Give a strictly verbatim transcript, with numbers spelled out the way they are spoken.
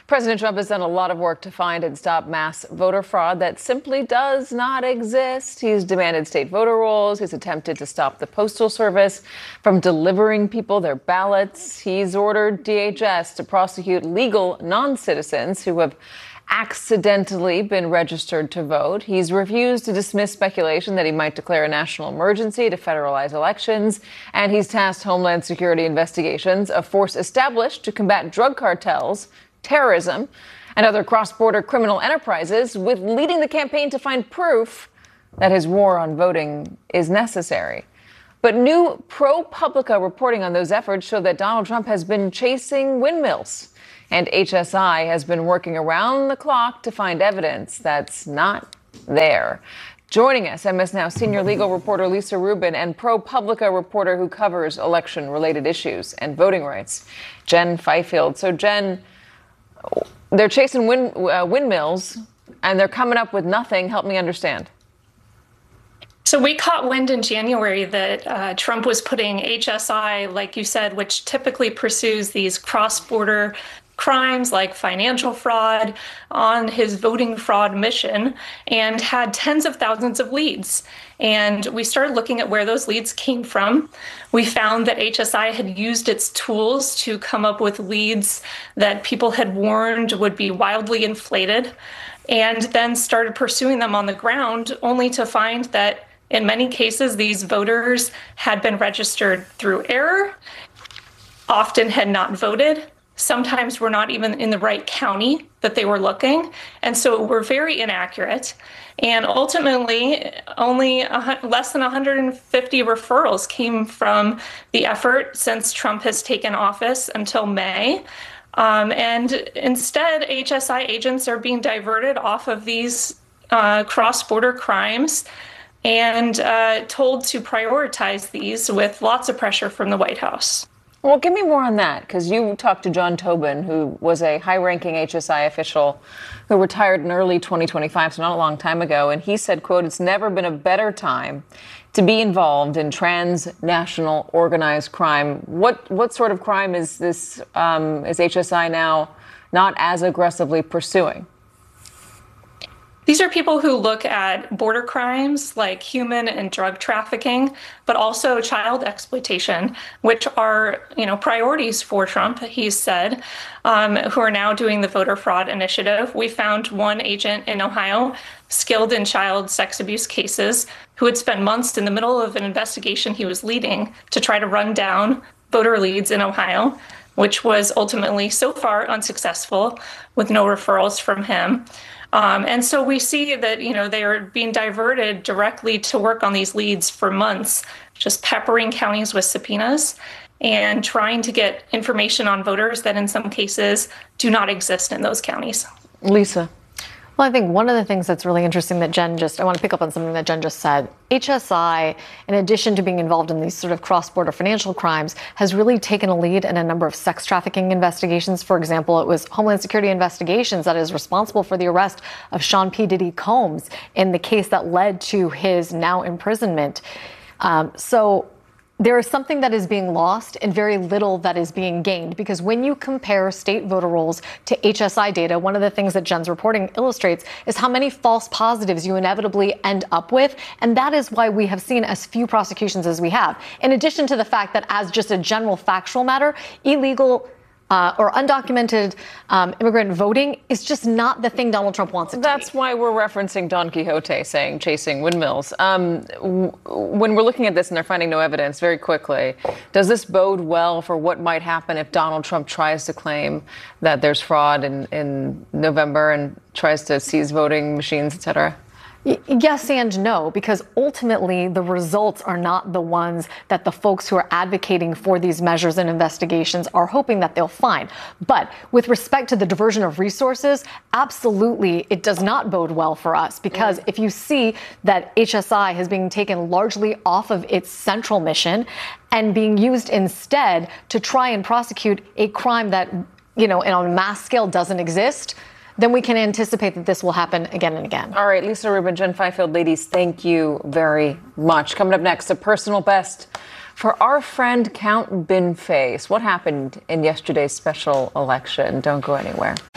President Trump has done a lot of work to find and stop mass voter fraud that simply does not exist. He's demanded state voter rolls. He's attempted to stop the Postal Service from delivering people their ballots. He's ordered D H S to prosecute legal non-citizens who have accidentally been registered to vote. He's refused to dismiss speculation that he might declare a national emergency to federalize elections. And he's tasked Homeland Security investigations, a force established to combat drug cartels, terrorism, and other cross-border criminal enterprises, with leading the campaign to find proof that his war on voting is necessary. But new ProPublica reporting on those efforts show that Donald Trump has been chasing windmills, and H S I has been working around the clock to find evidence that's not there. Joining us, M S Now senior legal reporter Lisa Rubin and ProPublica reporter who covers election-related issues and voting rights, Jen Fifield. So, Jen, they're chasing wind, uh, windmills, and they're coming up with nothing. Help me understand. So we caught wind in January that uh, Trump was putting H S I, like you said, which typically pursues these cross-border crimes like financial fraud, on his voting fraud mission, and had tens of thousands of leads. And we started looking at where those leads came from. We found that H S I had used its tools to come up with leads that people had warned would be wildly inflated, and then started pursuing them on the ground, only to find that in many cases, these voters had been registered through error, often had not voted, sometimes were not even in the right county that they were looking, and so were very inaccurate. And ultimately, only a, less than one hundred fifty referrals came from the effort since Trump has taken office until May. Um, and instead, H S I agents are being diverted off of these uh, cross-border crimes and uh, told to prioritize these with lots of pressure from the White House. Well, give me more on that, because you talked to John Tobin, who was a high-ranking H S I official who retired in early twenty twenty-five, so not a long time ago, and he said, quote, "It's never been a better time to be involved in transnational organized crime." What what sort of crime is this, um, is H S I now not as aggressively pursuing? These are people who look at border crimes like human and drug trafficking, but also child exploitation, which are, you know, priorities for Trump, he's said, um, who are now doing the voter fraud initiative. We found one agent in Ohio skilled in child sex abuse cases who had spent months in the middle of an investigation he was leading to try to run down voter leads in Ohio, which was ultimately so far unsuccessful with no referrals from him. Um, and so we see that, you know, they are being diverted directly to work on these leads for months, just peppering counties with subpoenas and trying to get information on voters that in some cases do not exist in those counties. Lisa. Well, I think one of the things that's really interesting that Jen just, I want to pick up on something that Jen just said. H S I, in addition to being involved in these sort of cross-border financial crimes, has really taken a lead in a number of sex trafficking investigations. For example, it was Homeland Security Investigations that is responsible for the arrest of Sean P. Diddy Combs in the case that led to his now imprisonment. Um, so there is something that is being lost and very little that is being gained, because when you compare state voter rolls to H S I data, one of the things that Jen's reporting illustrates is how many false positives you inevitably end up with. And that is why we have seen as few prosecutions as we have. In addition to the fact that, as just a general factual matter, illegal Uh, or undocumented um, immigrant voting is just not the thing Donald Trump wants it to be. That's why we're referencing Don Quixote saying chasing windmills. Um, w- when we're looking at this and they're finding no evidence, very quickly, does this bode well for what might happen if Donald Trump tries to claim that there's fraud in, in November and tries to seize voting machines, et cetera? Yes and no, because ultimately the results are not the ones that the folks who are advocating for these measures and investigations are hoping that they'll find. But with respect to the diversion of resources, absolutely it does not bode well for us, because if you see that H S I has been taken largely off of its central mission and being used instead to try and prosecute a crime that, you know, on a mass scale doesn't exist, then we can anticipate that this will happen again and again. All right, Lisa Rubin, Jen Fifield, ladies, thank you very much. Coming up next, a personal best for our friend Count Bin Face. What happened in yesterday's special election? Don't go anywhere.